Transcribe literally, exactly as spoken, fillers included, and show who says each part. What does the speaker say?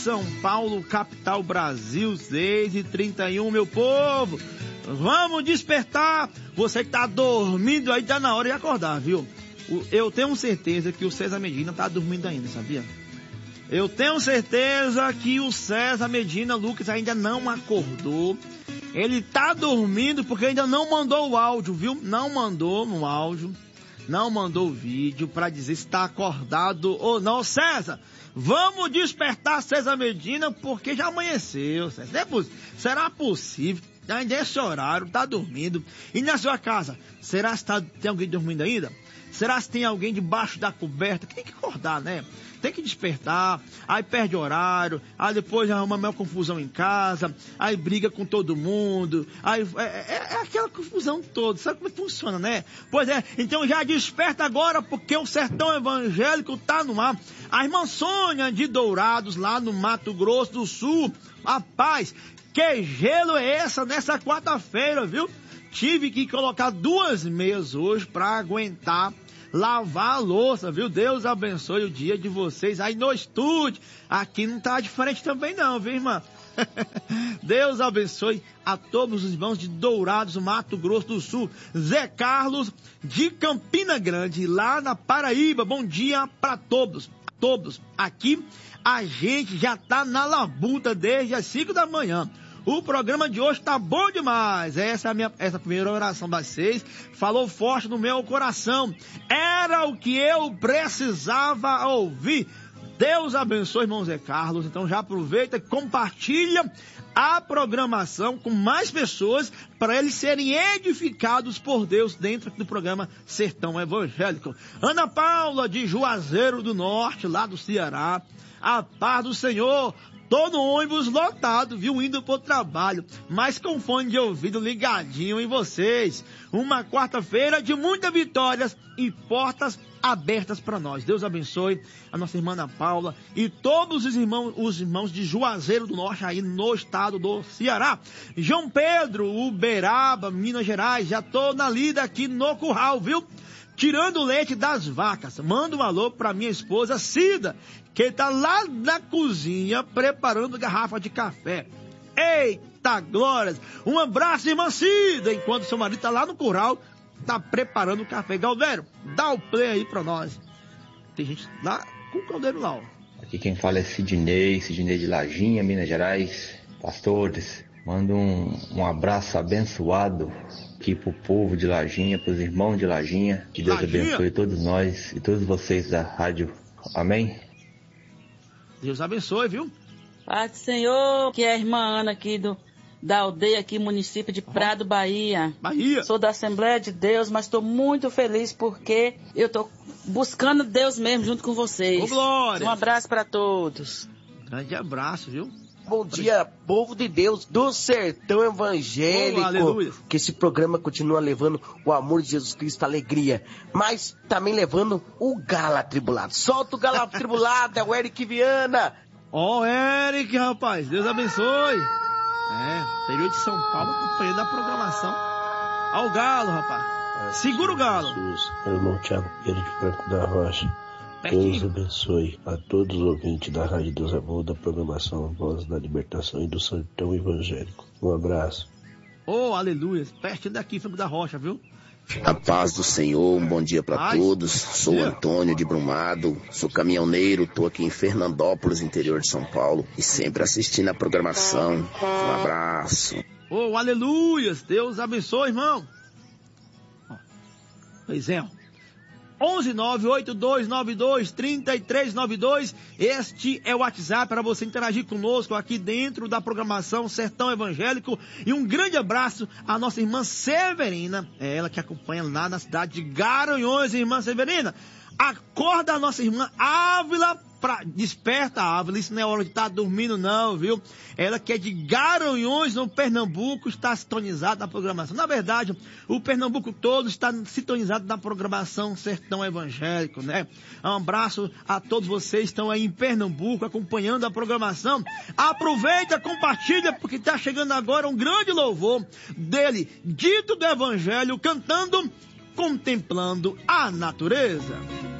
Speaker 1: São Paulo, capital Brasil, seis e trinta e um, meu povo. Vamos despertar. Você que tá dormindo aí, tá na hora de acordar, viu? Eu tenho certeza que o César Medina tá dormindo ainda, sabia? Eu tenho certeza que o César Medina Lucas ainda não acordou. Ele tá dormindo porque ainda não mandou o áudio, viu? Não mandou no áudio, não mandou o vídeo pra dizer se tá acordado ou não. César, vamos despertar César Medina porque já amanheceu, César. É poss- Será possível? Ainda é esse horário, tá dormindo. E na sua casa, será que tá, tem alguém dormindo ainda? Será que tem alguém debaixo da coberta? Que tem que acordar, né? Tem que despertar, aí perde horário, aí depois arruma maior confusão em casa, aí briga com todo mundo, aí é, é, é aquela confusão toda, sabe como é que funciona, né? Pois é, então já desperta agora, porque o Sertão Evangélico tá no ar. A irmã Sônia de Dourados, lá no Mato Grosso do Sul, rapaz, que gelo é essa nessa quarta-feira, viu? Tive que colocar duas meias hoje pra aguentar lavar a louça, viu? Deus abençoe o dia de vocês aí no estúdio. Aqui não tá diferente também não, viu, irmã? Deus abençoe a todos os irmãos de Dourados, Mato Grosso do Sul. Zé Carlos de Campina Grande, lá na Paraíba. Bom dia para todos. Todos. Aqui a gente já tá na labuta desde as cinco da manhã. O programa de hoje tá bom demais. Essa é a minha, essa primeira oração das seis. Falou forte no meu coração. Era o que eu precisava ouvir. Deus abençoe, irmão Zé Carlos. Então já aproveita e compartilha a programação com mais pessoas para eles serem edificados por Deus dentro do programa Sertão Evangélico. Ana Paula de Juazeiro do Norte, lá do Ceará. A paz do Senhor. Tô no ônibus lotado, viu, indo pro trabalho, mas com fone de ouvido ligadinho em vocês. Uma quarta-feira de muitas vitórias e portas abertas para nós. Deus abençoe a nossa irmã Ana Paula e todos os irmãos, os irmãos de Juazeiro do Norte aí no estado do Ceará. João Pedro, Uberaba, Minas Gerais, já tô na lida aqui no curral, viu? Tirando o leite das vacas. Manda um alô pra minha esposa Cida, que tá lá na cozinha preparando garrafa de café. Eita glórias! Um abraço, irmã Cida, enquanto seu marido tá lá no curral, tá preparando o café. Galdeiro, dá o play aí pra nós. Tem gente lá com o caldeiro lá, ó.
Speaker 2: Aqui quem fala é Sidney, Sidney de Lajinha, Minas Gerais. Pastores, manda um, um abraço abençoado aqui pro povo de Lajinha, pros irmãos de Lajinha. Que Deus
Speaker 1: Lajinha.
Speaker 2: abençoe todos nós e todos vocês da rádio. Amém?
Speaker 1: Deus abençoe, viu?
Speaker 3: Pai do Senhor, que é a irmã Ana aqui do, da aldeia aqui, município de Prado, Bahia.
Speaker 1: Bahia.
Speaker 3: Sou da Assembleia de Deus, mas estou muito feliz porque eu estou buscando Deus mesmo junto com vocês.
Speaker 1: Ô, glória.
Speaker 3: Um abraço para todos.
Speaker 1: Grande abraço, viu?
Speaker 4: Bom dia, povo de Deus do Sertão Evangélico.
Speaker 1: Oh, aleluia.
Speaker 4: Que esse programa continua levando o amor de Jesus Cristo, a alegria, mas também levando o galo atribulado. Solta o galo atribulado, é o Eric Viana.
Speaker 1: Ó, oh, Eric, rapaz, Deus abençoe. É, interior de São Paulo, acompanhando a programação. Ao galo, rapaz. Segura o galo.
Speaker 5: Jesus, irmão Thiago Pedro de Franco da Rocha.
Speaker 1: Pertinho.
Speaker 5: Deus abençoe a todos os ouvintes da Rádio Deus é Bom, da programação Voz da Libertação e do Sertão Evangélico. Um abraço.
Speaker 1: Oh, aleluia. Pertinho daqui, Franco da Rocha, viu?
Speaker 6: A paz do Senhor, um bom dia para todos. Sou
Speaker 1: dia.
Speaker 6: Antônio de Brumado, sou caminhoneiro, tô aqui em Fernandópolis, interior de São Paulo, e sempre assistindo a programação. Um abraço.
Speaker 1: Oh, aleluia. Deus abençoe, irmão. Pois é, ó. onze nove oito dois nove dois três três nove dois. Este é o WhatsApp para você interagir conosco aqui dentro da programação Sertão Evangélico. E um grande abraço à nossa irmã Severina, é ela que acompanha lá na cidade de Garanhuns. Irmã Severina, acorda a nossa irmã Ávila, pra... desperta a Ávila, isso não é hora de estar dormindo não, viu? Ela que é de Garanhuns, no Pernambuco, está sintonizada na programação. Na verdade, o Pernambuco todo está sintonizado na programação Sertão Evangélico, né? Um abraço a todos vocês que estão aí em Pernambuco, acompanhando a programação. Aproveita, compartilha, porque está chegando agora um grande louvor dele, Dito do Evangelho, cantando Contemplando a Natureza.